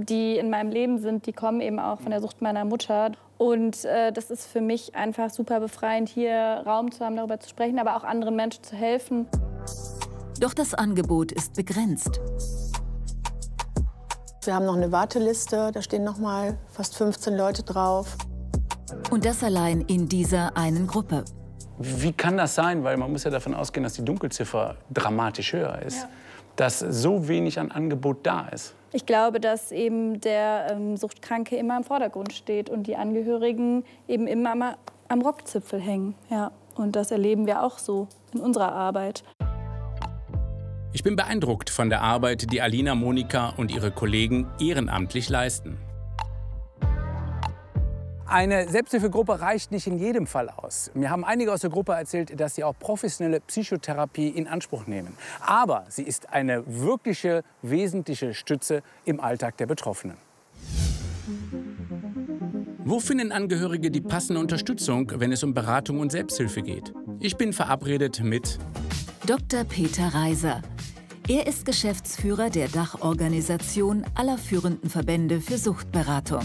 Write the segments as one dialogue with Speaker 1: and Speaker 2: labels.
Speaker 1: die in meinem Leben sind, die kommen eben auch von der Sucht meiner Mutter. Und das ist für mich einfach super befreiend, hier Raum zu haben, darüber zu sprechen, aber auch anderen Menschen zu helfen.
Speaker 2: Doch das Angebot ist begrenzt.
Speaker 3: Wir haben noch eine Warteliste, da stehen noch mal fast 15 Leute drauf.
Speaker 2: Und das allein in dieser einen Gruppe.
Speaker 4: Wie kann das sein? Weil man muss ja davon ausgehen, dass die Dunkelziffer dramatisch höher ist. Ja. Dass so wenig an Angebot da ist.
Speaker 1: Ich glaube, dass eben der Suchtkranke immer im Vordergrund steht und die Angehörigen eben immer am Rockzipfel hängen. Ja. Und das erleben wir auch so in unserer Arbeit.
Speaker 5: Ich bin beeindruckt von der Arbeit, die Alina, Monika und ihre Kollegen ehrenamtlich leisten.
Speaker 6: Eine Selbsthilfegruppe reicht nicht in jedem Fall aus. Mir haben einige aus der Gruppe erzählt, dass sie auch professionelle Psychotherapie in Anspruch nehmen. Aber sie ist eine wirkliche, wesentliche Stütze im Alltag der Betroffenen.
Speaker 5: Wo finden Angehörige die passende Unterstützung, wenn es um Beratung und Selbsthilfe geht? Ich bin verabredet mit
Speaker 2: Dr. Peter Reiser. Er ist Geschäftsführer der Dachorganisation aller führenden Verbände für Suchtberatung.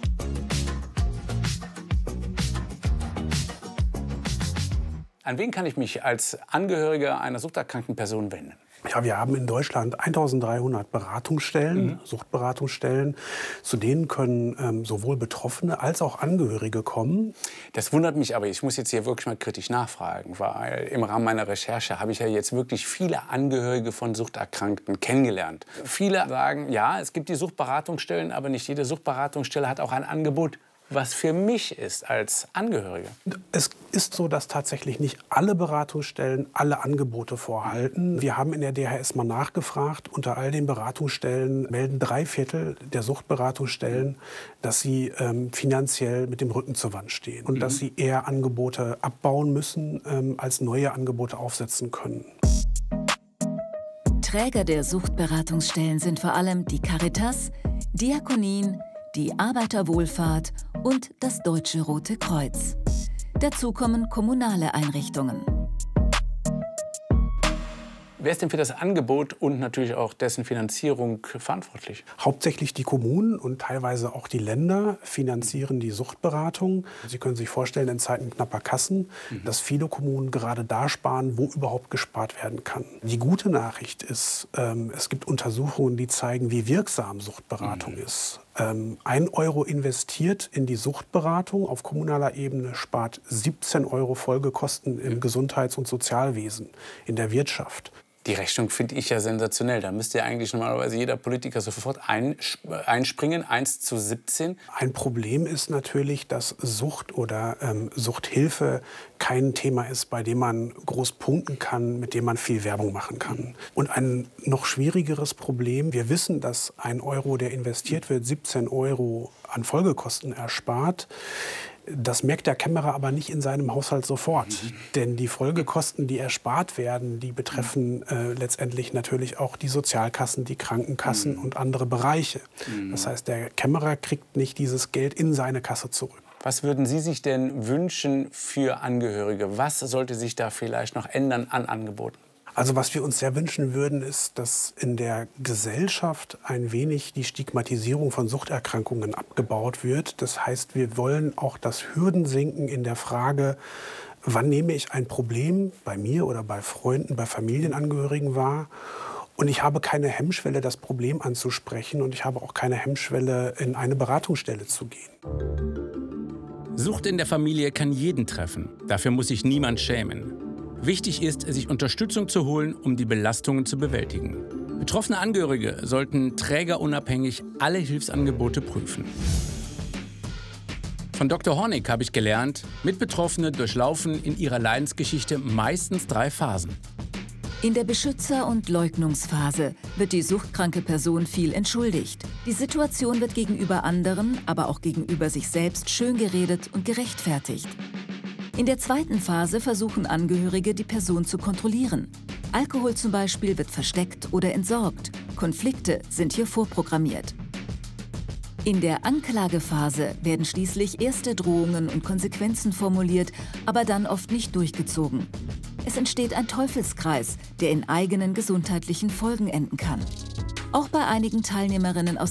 Speaker 4: An wen kann ich mich als Angehöriger einer suchterkrankten Person wenden?
Speaker 7: Ja, wir haben in Deutschland 1300 Beratungsstellen, Suchtberatungsstellen. Zu denen können sowohl Betroffene als auch Angehörige kommen.
Speaker 4: Das wundert mich aber. Ich muss jetzt hier wirklich mal kritisch nachfragen, weil im Rahmen meiner Recherche habe ich ja jetzt wirklich viele Angehörige von Suchterkrankten kennengelernt. Viele sagen, ja, es gibt die Suchtberatungsstellen, aber nicht jede Suchtberatungsstelle hat auch ein Angebot, was für mich ist als Angehörige.
Speaker 7: Es ist so, dass tatsächlich nicht alle Beratungsstellen alle Angebote vorhalten. Wir haben in der DHS mal nachgefragt. Unter all den Beratungsstellen melden 3/4 der Suchtberatungsstellen, dass sie finanziell mit dem Rücken zur Wand stehen. Und dass sie eher Angebote abbauen müssen, als neue Angebote aufsetzen können.
Speaker 2: Träger der Suchtberatungsstellen sind vor allem die Caritas, Diakonien, die Arbeiterwohlfahrt und das Deutsche Rote Kreuz. Dazu kommen kommunale Einrichtungen.
Speaker 4: Wer ist denn für das Angebot und natürlich auch dessen Finanzierung verantwortlich?
Speaker 7: Hauptsächlich die Kommunen und teilweise auch die Länder finanzieren die Suchtberatung. Sie können sich vorstellen, in Zeiten knapper Kassen, dass viele Kommunen gerade da sparen, wo überhaupt gespart werden kann. Die gute Nachricht ist, es gibt Untersuchungen, die zeigen, wie wirksam Suchtberatung ist. 1 Euro investiert in die Suchtberatung auf kommunaler Ebene spart 17 Euro Folgekosten im Gesundheits- und Sozialwesen, in der Wirtschaft.
Speaker 4: Die Rechnung finde ich ja sensationell. Da müsste ja eigentlich normalerweise jeder Politiker sofort einspringen, 1:17.
Speaker 7: Ein Problem ist natürlich, dass Sucht oder Suchthilfe kein Thema ist, bei dem man groß punkten kann, mit dem man viel Werbung machen kann. Und ein noch schwierigeres Problem, wir wissen, dass 1 Euro, der investiert wird, 17 Euro an Folgekosten erspart. Das merkt der Kämmerer aber nicht in seinem Haushalt sofort. Denn die Folgekosten, die erspart werden, die betreffen letztendlich natürlich auch die Sozialkassen, die Krankenkassen und andere Bereiche. Das heißt, der Kämmerer kriegt nicht dieses Geld in seine Kasse zurück.
Speaker 4: Was würden Sie sich denn wünschen für Angehörige? Was sollte sich da vielleicht noch ändern an Angeboten?
Speaker 7: Also was wir uns sehr wünschen würden, ist, dass in der Gesellschaft ein wenig die Stigmatisierung von Suchterkrankungen abgebaut wird. Das heißt, wir wollen auch das Hürdensenken in der Frage, wann nehme ich ein Problem bei mir oder bei Freunden, bei Familienangehörigen wahr. Und ich habe keine Hemmschwelle, das Problem anzusprechen. Und ich habe auch keine Hemmschwelle, in eine Beratungsstelle zu gehen.
Speaker 5: Sucht in der Familie kann jeden treffen. Dafür muss sich niemand schämen. Wichtig ist, sich Unterstützung zu holen, um die Belastungen zu bewältigen. Betroffene Angehörige sollten trägerunabhängig alle Hilfsangebote prüfen. Von Dr. Hornig habe ich gelernt, Mitbetroffene durchlaufen in ihrer Leidensgeschichte meistens 3 Phasen.
Speaker 2: In der Beschützer- und Leugnungsphase wird die suchtkranke Person viel entschuldigt. Die Situation wird gegenüber anderen, aber auch gegenüber sich selbst schön geredet und gerechtfertigt. In der zweiten Phase versuchen Angehörige, die Person zu kontrollieren. Alkohol zum Beispiel wird versteckt oder entsorgt. Konflikte sind hier vorprogrammiert. In der Anklagephase werden schließlich erste Drohungen und Konsequenzen formuliert, aber dann oft nicht durchgezogen. Es entsteht ein Teufelskreis, der in eigenen gesundheitlichen Folgen enden kann. Auch bei einigen Teilnehmerinnen aus